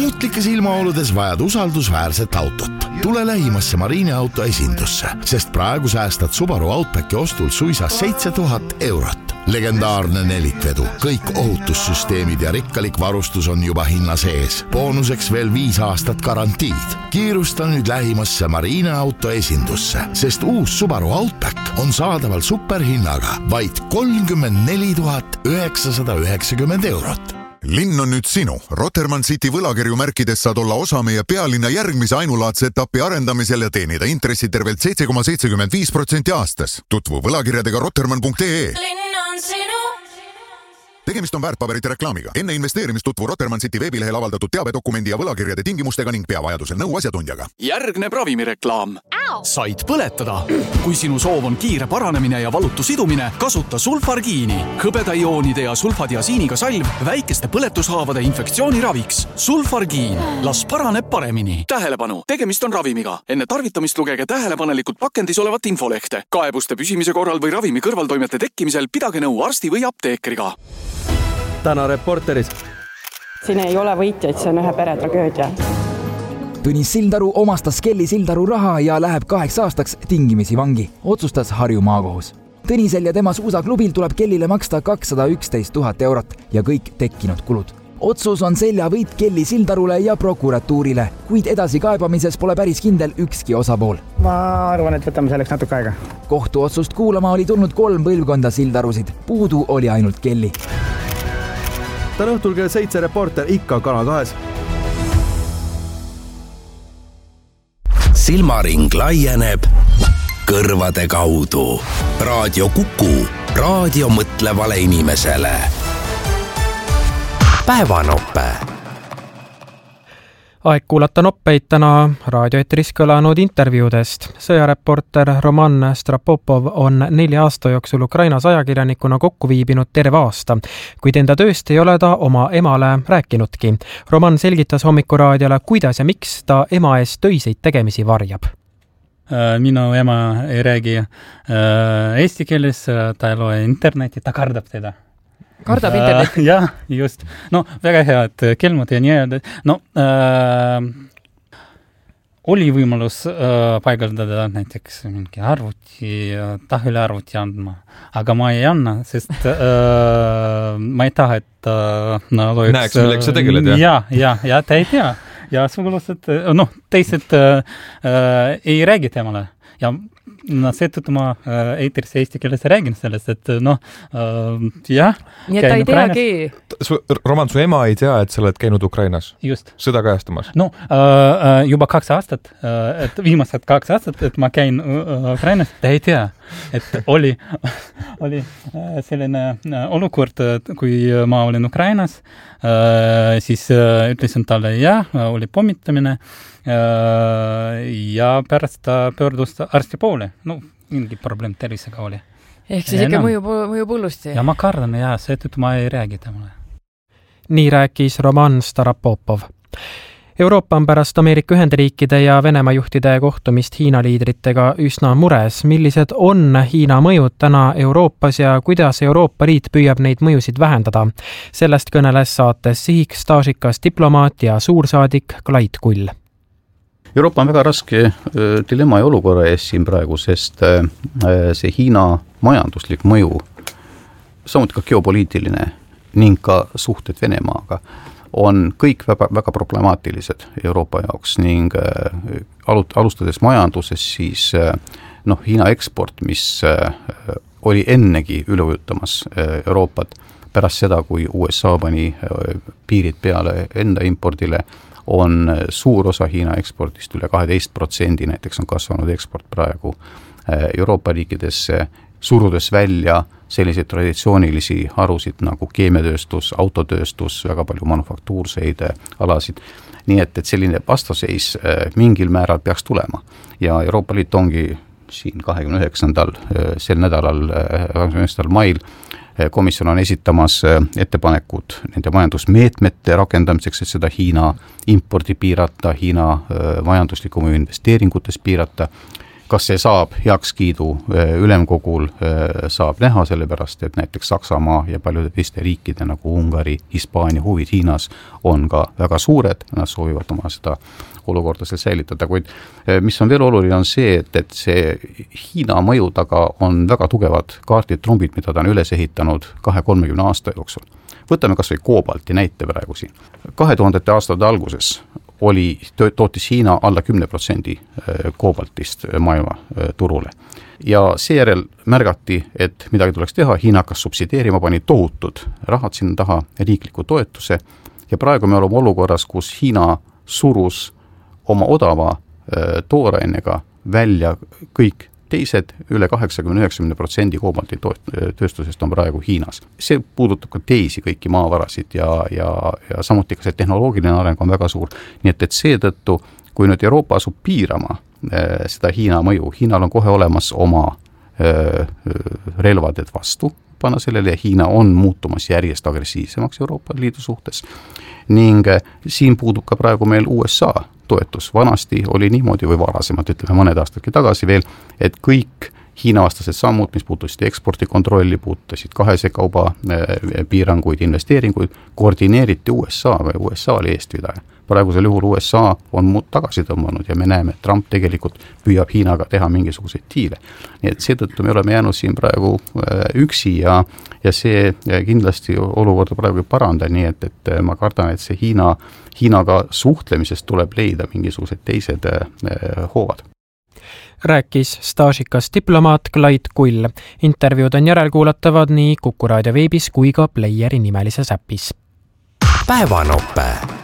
Ajutlikes ilmaoludes vajad usaldusväärset autot. Tule lähimasse Marineauto esindusse, sest praegu säästad Subaru Outbacki ostul suisa 7000 €. Legendaarne nelikvedu, kõik ohutussüsteemid ja rikkalik varustus on juba hinna sees. Boonuseks veel 5 aastat garantiid. Kiirusta nüüd lähimasse Marineauto esindusse, sest uus Subaru Outback on saadaval superhinnaga vaid 34 990 €. Linn on nüüd sinu. Rotermann City võlakirju märkides saad olla osa meie pealinna järgmise ainulaadse etapi arendamisel ja teenida intressi tervelt 7,75% aastas. Tutvu võlakirjadega rotermann.ee. Linn on sinu. Tegemist on väärtpaberite reklaamiga. Enne investeerimist tutvu Rotermann City veebilehel avaldatud teabedokumendi ja võlakirjade tingimustega ning pea vajadusel nõu asjatundjaga. Järgneb ravimireklaam. Said põletada. Kui sinu soov on kiire paranemine ja valutu sidumine, kasuta sulfargiini. Hõbedaioonide ja sulfadiasiiniga salv väikeste põletushaavade infektsiooni raviks. Sulfargiin. Las paraneb paremini. Tähelepanu. Tegemist on ravimiga. Enne tarvitamist lugege tähelepanelikult pakendis olevat infolehte. Kaebuste püsimise korral või ravimi kõrvaltoimete tekkimisel pidage nõu arsti või apteekriga. Täna Reporteris. Siin ei ole võitjaid, see on ühe pere tragöödia. Tõnis Sildaru omastas Kelly Sildaru raha ja läheb 8 aastaks tingimisi vangi, otsustas Harju maakohus. Tõnisel ja tema suusaklubil tuleb Kellyle maksta 211 000 € ja kõik tekkinud kulud. Otsus on seljavõit Kelly Sildarule ja prokuratuurile, kuid edasi kaebamises pole päris kindel ükski osapool. Ma arvan, et võtame selleks natuke aega. Kohtuotsust kuulama oli tulnud 3 põlvkonda Sildarusid, puudu oli ainult Kelly. Täna õhtul kell 7 Reporter ikka Kanal 2. Silmaring laieneb kõrvade kaudu. Raadio Kuku, raadio mõtlevale inimesele. Päevanoppe. Aeg kuulata noppeid täna raadioeetris kõlanud intervjuudest. Sõjareporter Roman Strapopov on 4 aasta jooksul Ukrainas ajakirjanikuna kokku viibinud terve aasta, kuid enda tööst ei ole ta oma emale rääkinudki. Roman selgitas Hommikuraadiole, kuidas ja miks ta ema eest töiseid tegemisi varjab. Minu ema ei räägi eesti keeles, ta ei loe interneti, ta kardab teda. Kardab internetti? Jah, just. No, väga hea, et kelmud ja nii öelda. No, oli võimalus paigaldada näiteks mingi arvuti, tahvile arvuti andma, aga ma ei anna, sest ma ei taha, et loeks... Näeks, milleks sa tegeled, jah? Ja ta ei tea. Ja sugulased, teised ei räägi temale. Ja seetõttu ma eetris eesti keeles räägin sellest, et jah. Nii et ta ei teagi. Roman, su ema ei tea, et sa oled käinud Ukrainas? Just. Sõda kajastamas? No, juba 2 aastat, et viimased 2 aastat, et ma käin Ukrainas, ta ei tea, et oli selline olukord, kui ma olin Ukrainas, siis ütlesin talle, oli pommitamine, ja pärast ta pöördus arsti poole. Mingi probleem tervisega oli. Ehk siis ikka mõjub hullusti. Ja ma kardan, seetõttu ma ei räägi temale. Nii rääkis Roman Starapopov. Euroopa on pärast Ameerika Ühendriikide ja Venemaa juhtide kohtumist Hiina liidritega üsna mures. Millised on Hiina mõjud täna Euroopas ja kuidas Euroopa Liit püüab neid mõjusid vähendada? Sellest kõneles saates sihiks staažikas diplomaat ja suursaadik Klait Kull. Euroopa on väga raske dilemma ja olukorra ees siin praegu, sest see Hiina majanduslik mõju, samuti ka geopoliitiline ning ka suhted Venemaaga, on kõik väga problemaatilised Euroopa jaoks ning alustades majanduses siis Hiina eksport, mis oli ennegi ülevõttamas Euroopat pärast seda, kui USA pani piirid peale enda impordile, on suur osa Hiina eksportist, üle 12% näiteks on kasvanud eksport praegu Euroopa riikidesse, surudes välja selliseid traditsioonilisi harusid nagu keemiatööstus, autotööstus, väga palju manufaktuurseid alasid. Nii et selline vastaseis mingil määral peaks tulema. Ja Euroopa Liit ongi siin 29. sel nädalal, 29. mail komisjon on esitamas ettepanekud nende majandusmeetmete rakendamiseks, et seda Hiina impordi piirata, Hiina majandusliku investeeringutes piirata kas see saab heakskiidu ülemkogul, saab näha, sellepärast, et näiteks Saksamaa ja paljude teiste riikide nagu Ungari, Hispaania huvid Hiinas on ka väga suured, nad soovivad oma seda olukorda seal säilitada, kuid mis on veel oluline on see, et see Hiina mõju taga on väga tugevad kaardid, trumbid, mida ta on üles ehitanud 20-30 aasta jooksul. Võtame kas või koobalti näite praegu siin. 2000 aastate alguses tootis Hiina alla 10% koobaltist maailma turule. Ja seejärel märgati, et midagi tuleks teha, Hiina hakkas subsideerima, pani tohutud rahad sinna taha, riikliku toetuse, ja praegu me oleme olukorras, kus Hiina surus oma odava toorainega välja kõik teised, üle 80-90% koobalti tööstusest on praegu Hiinas. See puudutab ka teisi kõiki maavarasid ja samuti ka see tehnoloogiline areng on väga suur. Nii et seetõttu, kui nüüd Euroopa asub piirama seda Hiina mõju, Hiinal on kohe olemas oma relvaded vastu panna sellele ja Hiina on muutumas järjest agressiivsemaks Euroopa Liidu suhtes. Ning siin puudub ka praegu meil USA toetus. Vanasti oli niimoodi või varasemalt, ütleme mõned aastadki tagasi veel, et kõik Hiina-vastased sammud, mis puutusid ekspordikontrolli, puutusid kahese kauba piiranguid, investeeringuid, koordineeriti USA või USA oli eestvidaja. Praegusel juhul USA on tagasi tõmmanud ja me näeme, et Trump tegelikult püüab Hiinaga teha mingisuguseid diile. Nii et seetõttu me oleme jäänud siin praegu üksi ja see kindlasti olukorda praegu ei paranda, nii et ma kardan, et see Hiinaga suhtlemisest tuleb leida mingisugused teised hoovad. Rääkis staažikas diplomaat Clyde Kull. Intervjuud on järelkuulatavad nii Kuku Raadio veebis kui ka Playeri nimelises äpis. Päevanope.